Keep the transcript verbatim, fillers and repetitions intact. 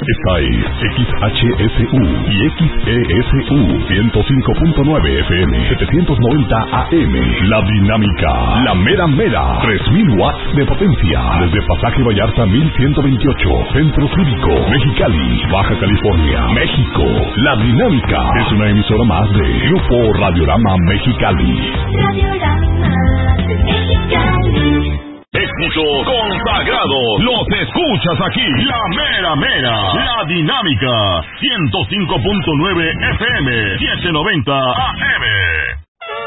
Esta es X H S U y X E S U ciento cinco punto nueve F M, setecientos noventa A M. La Dinámica, la mera mera, tres mil watts de potencia. Desde Pasaje Vallarta mil ciento veintiocho, Centro Cívico, Mexicali, Baja California, México. La Dinámica es una emisora más de Grupo Radiorama Mexicali. Radiorama Mexicali. Éxito consagrado, los escuchas aquí, la mera mera, la Dinámica, ciento cinco punto nueve F M, setecientos noventa A M.